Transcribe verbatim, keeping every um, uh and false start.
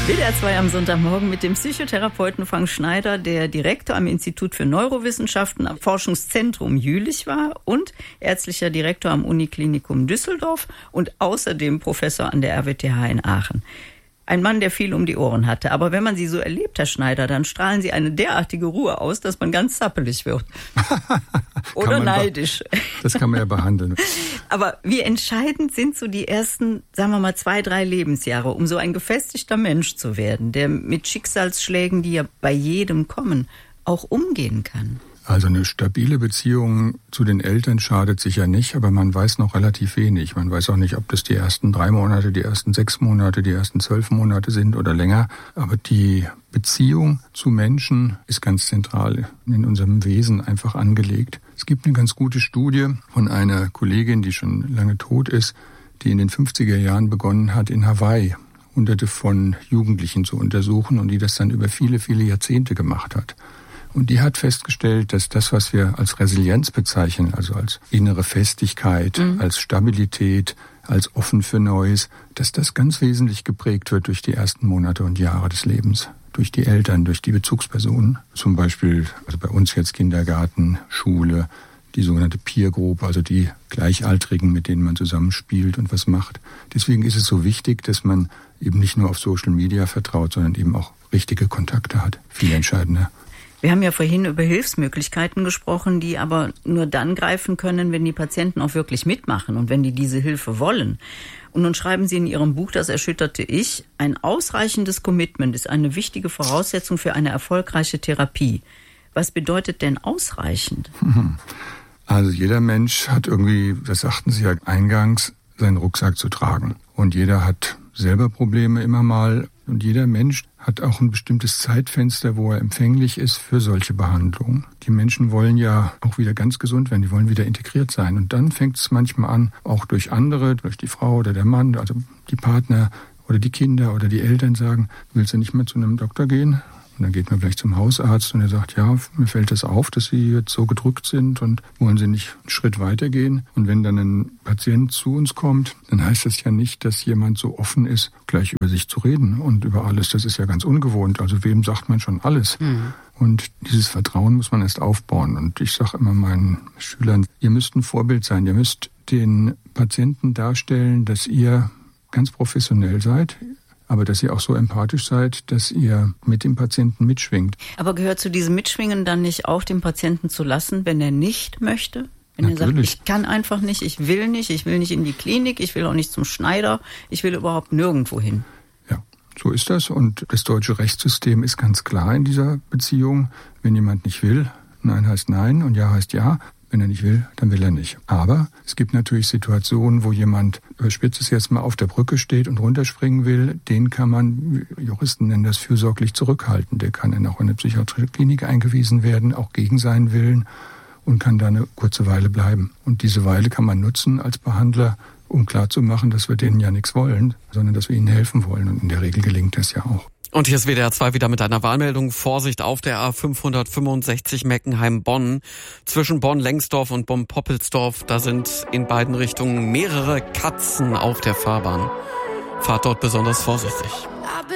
W D R zwei am Sonntagmorgen mit dem Psychotherapeuten Frank Schneider, der Direktor am Institut für Neurowissenschaften am Forschungszentrum Jülich war und ärztlicher Direktor am Uniklinikum Düsseldorf und außerdem Professor an der R W T H in Aachen. Ein Mann, der viel um die Ohren hatte. Aber wenn man Sie so erlebt, Herr Schneider, dann strahlen Sie eine derartige Ruhe aus, dass man ganz zappelig wird. Oder neidisch. Das kann man ja behandeln. Aber wie entscheidend sind so die ersten, sagen wir mal, zwei, drei Lebensjahre, um so ein gefestigter Mensch zu werden, der mit Schicksalsschlägen, die ja bei jedem kommen, auch umgehen kann? Also eine stabile Beziehung zu den Eltern schadet sicher nicht, aber man weiß noch relativ wenig. Man weiß auch nicht, ob das die ersten drei Monate, die ersten sechs Monate, die ersten zwölf Monate sind oder länger. Aber die Beziehung zu Menschen ist ganz zentral in unserem Wesen einfach angelegt. Es gibt eine ganz gute Studie von einer Kollegin, die schon lange tot ist, die in den fünfziger Jahren begonnen hat, in Hawaii Hunderte von Jugendlichen zu untersuchen und die das dann über viele, viele Jahrzehnte gemacht hat. Und die hat festgestellt, dass das, was wir als Resilienz bezeichnen, also als innere Festigkeit, mhm. als Stabilität, als offen für Neues, dass das ganz wesentlich geprägt wird durch die ersten Monate und Jahre des Lebens. Durch die Eltern, durch die Bezugspersonen. Zum Beispiel, also bei uns jetzt Kindergarten, Schule, die sogenannte Peer Group, also die Gleichaltrigen, mit denen man zusammenspielt und was macht. Deswegen ist es so wichtig, dass man eben nicht nur auf Social Media vertraut, sondern eben auch richtige Kontakte hat. Viel entscheidender. Wir haben ja vorhin über Hilfsmöglichkeiten gesprochen, die aber nur dann greifen können, wenn die Patienten auch wirklich mitmachen und wenn die diese Hilfe wollen. Und nun schreiben Sie in Ihrem Buch Das erschütterte Ich, ein ausreichendes Commitment ist eine wichtige Voraussetzung für eine erfolgreiche Therapie. Was bedeutet denn ausreichend? Also jeder Mensch hat irgendwie, das sagten Sie ja eingangs, seinen Rucksack zu tragen. Und jeder hat selber Probleme immer mal. Und jeder Mensch hat auch ein bestimmtes Zeitfenster, wo er empfänglich ist für solche Behandlungen. Die Menschen wollen ja auch wieder ganz gesund werden, die wollen wieder integriert sein. Und dann fängt es manchmal an, auch durch andere, durch die Frau oder der Mann, also die Partner oder die Kinder oder die Eltern sagen, willst du nicht mehr zu einem Doktor gehen? Und dann geht man vielleicht zum Hausarzt und er sagt, ja, mir fällt das auf, dass Sie jetzt so gedrückt sind und wollen Sie nicht einen Schritt weitergehen? Und wenn dann ein Patient zu uns kommt, dann heißt das ja nicht, dass jemand so offen ist, gleich über sich zu reden und über alles. Das ist ja ganz ungewohnt. Also wem sagt man schon alles? Mhm. Und dieses Vertrauen muss man erst aufbauen. Und ich sage immer meinen Schülern, ihr müsst ein Vorbild sein. Ihr müsst den Patienten darstellen, dass ihr ganz professionell seid, aber dass ihr auch so empathisch seid, dass ihr mit dem Patienten mitschwingt. Aber gehört zu diesem Mitschwingen dann nicht auch, den Patienten zu lassen, wenn er nicht möchte? Wenn Natürlich. er sagt, ich kann einfach nicht, ich will nicht, ich will nicht in die Klinik, ich will auch nicht zum Schneider, ich will überhaupt nirgendwo hin. Ja, so ist das. Und das deutsche Rechtssystem ist ganz klar in dieser Beziehung. Wenn jemand nicht will, Nein heißt Nein und Ja heißt Ja. Wenn er nicht will, dann will er nicht. Aber es gibt natürlich Situationen, wo jemand, überspitzt es jetzt mal, auf der Brücke steht und runterspringen will. Den kann man, Juristen nennen das fürsorglich zurückhalten. Der kann dann auch in eine psychiatrische Klinik eingewiesen werden, auch gegen seinen Willen, und kann da eine kurze Weile bleiben. Und diese Weile kann man nutzen als Behandler, um klarzumachen, dass wir denen ja nichts wollen, sondern dass wir ihnen helfen wollen. Und in der Regel gelingt das ja auch. Und hier ist W D R zwei wieder mit einer Wahlmeldung. Vorsicht auf der A fünfhundertfünfundsechzig Meckenheim-Bonn. Zwischen Bonn-Lengsdorf und Bonn-Poppelsdorf, da sind in beiden Richtungen mehrere Katzen auf der Fahrbahn. Fahrt dort besonders vorsichtig.